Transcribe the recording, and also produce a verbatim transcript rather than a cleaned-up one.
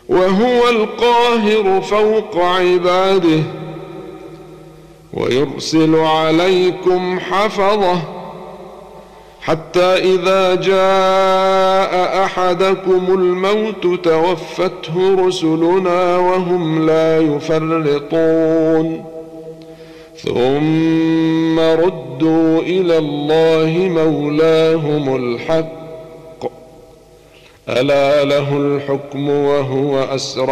وهو القاهر فوق عباده ويرسل عليكم حفظة حتى إذا جاء أحدكم الموت توفته رسلنا وهم لا يفرطون ثم ردوا إلى الله مولاهم الحق ألا له الحكم وهو أسرع